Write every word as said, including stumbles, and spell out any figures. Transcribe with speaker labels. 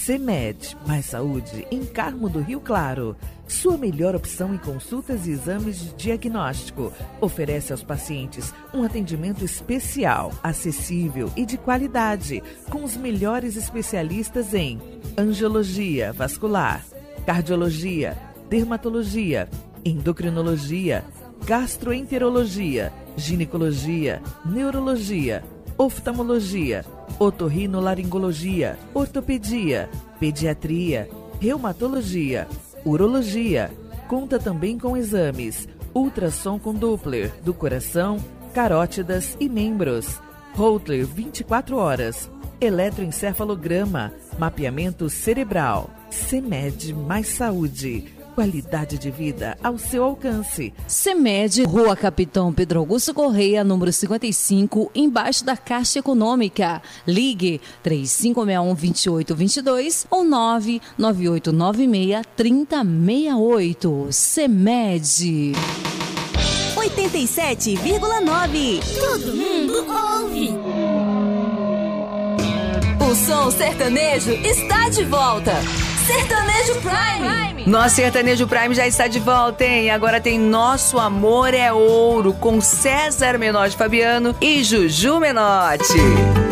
Speaker 1: CEMED, mais saúde em Carmo do Rio Claro. Sua melhor opção em consultas e exames de diagnóstico. Oferece aos pacientes um atendimento especial, acessível e de qualidade, com os melhores especialistas em angiologia vascular, cardiologia, dermatologia, endocrinologia, gastroenterologia, ginecologia, neurologia, oftalmologia, otorrinolaringologia, ortopedia, pediatria, reumatologia, urologia. Conta também com exames ultrassom com Doppler do coração, carótidas e membros, Holter vinte e quatro horas, eletroencefalograma, mapeamento cerebral. CEMED mais saúde. Qualidade de vida ao seu alcance.
Speaker 2: CEMED, Rua Capitão Pedro Augusto Correia, número cinquenta e cinco, embaixo da Caixa Econômica. Ligue três cinco seis um, dois oito dois dois ou nove nove oito nove seis, três zero seis oito. CEMED.
Speaker 3: oitenta e sete vírgula nove. Todo mundo ouve. O som sertanejo está de volta. Sertanejo Prime.
Speaker 4: Nosso Sertanejo Prime já está de volta, hein? Agora tem Nosso Amor é Ouro, com César Menotti Fabiano e Juju Menotti.